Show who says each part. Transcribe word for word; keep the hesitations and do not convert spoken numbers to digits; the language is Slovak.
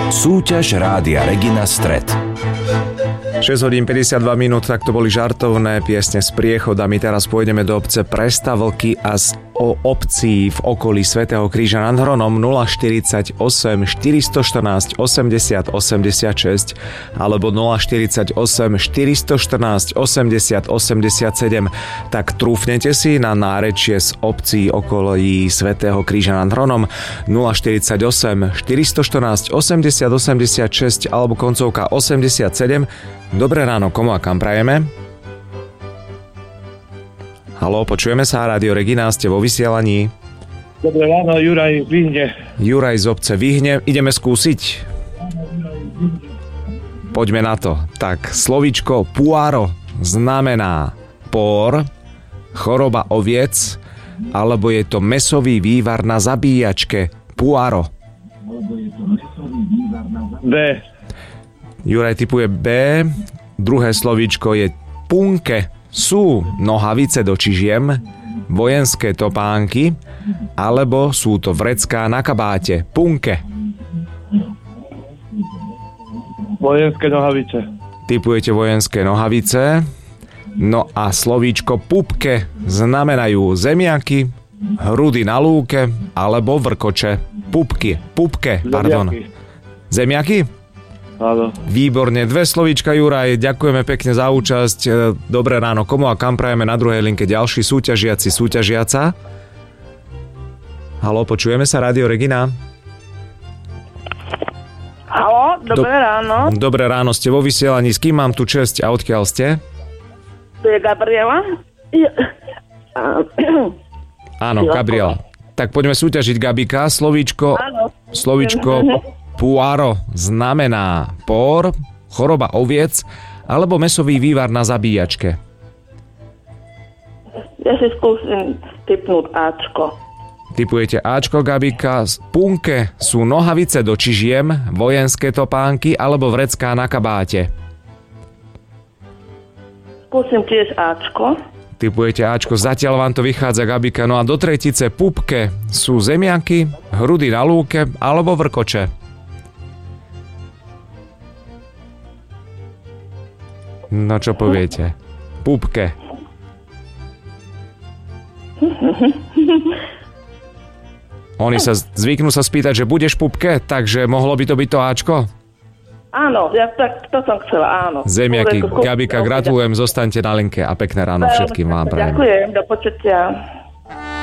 Speaker 1: Súťaž Rádia Regina Stret.
Speaker 2: šesť hodín päťdesiatdva minút, tak to boli žartovné piesne z priechoda. My teraz pôjdeme do obce Prestavlky a z o obcí v okolí Svätého Kríža nad Hronom nula štyridsaťosem štyristoštrnásť osemdesiat osemdesiatšesť alebo nula štyridsaťosem štyristoštrnásť osemdesiat osemdesiatsedem. Tak trúfnete si na nárečie z obcí okolí Svätého Kríža nad Hronom nula štyridsaťosem štyristoštrnásť osemdesiat osemdesiatšesť alebo koncovka osemdesiatsedem. Dobré ráno, komu a kam prajeme? Haló, počujeme sa, Rádio Regina, ste vo vysielaní.
Speaker 3: Dobré ráno, Juraj z Vyhne.
Speaker 2: Juraj z obce Vyhne, ideme skúsiť? Poďme na to. Tak, slovíčko puaro znamená por, choroba oviec, alebo je to mäsový vývar na zabíjačke. Puaro.
Speaker 3: B.
Speaker 2: Juraj tipuje B. Druhé slovíčko je punke. Sú nohavice do čižiem, vojenské topánky, alebo sú to vrecká na kabáte. Punke.
Speaker 3: Vojenské nohavice.
Speaker 2: Tipujete vojenské nohavice. No a slovíčko pupke znamenajú zemiaky, hrudy na lúke, alebo vrkoče. Pupky. Pupke, pardon.
Speaker 3: Zemiaky.
Speaker 2: Zemiaky?
Speaker 3: Áno.
Speaker 2: Výborne, dve slovíčka, Juraj, ďakujeme pekne za účasť. Dobré ráno, komu a kam prajeme na druhej linke ďalší súťažiaci, súťažiaca. Haló, počujeme sa, Rádio Regina?
Speaker 4: Haló, dobré Do- ráno.
Speaker 2: Dobré ráno, ste vo vysielaní, s kým mám tu česť a odkiaľ ste?
Speaker 4: To je Gabriela. Ja.
Speaker 2: Áno, Gabriela. Tak poďme súťažiť, Gabika. Slovíčko,
Speaker 4: Áno.
Speaker 2: slovíčko puaro znamená por, choroba oviec, alebo mäsový vývar na zabíjačke.
Speaker 4: Ja si skúsim tipnúť Ačko.
Speaker 2: Tipujete Ačko, Gabika. Punke sú nohavice do čižiem, vojenské topánky, alebo vrecká na kabáte.
Speaker 4: Skúsim tiež Ačko.
Speaker 2: Tipujete Ačko, zatiaľ vám to vychádza, Gabika. No a do tretice pupke sú zemiaky, hrudy na lúke, alebo vrkoče. No čo poviete? Pupke. Oni sa zvyknú sa spýtať, že budeš pupke, takže mohlo by to byť to Ačko?
Speaker 4: Áno, ja tak, to som chcela, áno.
Speaker 2: Zemiaky, Gabika, gratulujem, zostaňte na linke a pekné ráno všetkým vám prajem.
Speaker 4: Ďakujem, do počutia.